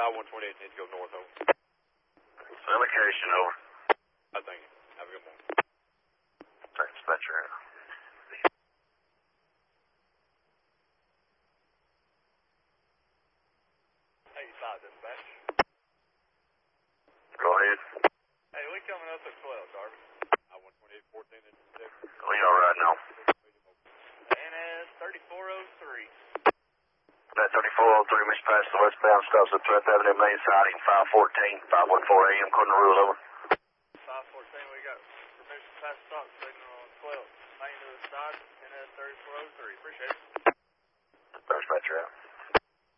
128 needs to go north, over. Indication, over. Thank you. Have a good morning. Thanks, dispatcher. 85, dispatch. Go ahead. Hey, we coming up at 12, Darby. 128, 14 inches. We all right now. NS 3403. That 3403, Mr. Pass the westbound stops at 12th Avenue main siding, 514, 514 AM, according to rule, over. 514, we got permission to pass stop signal on 12. Main to the side, NS 3403. Appreciate it. Dispatcher out.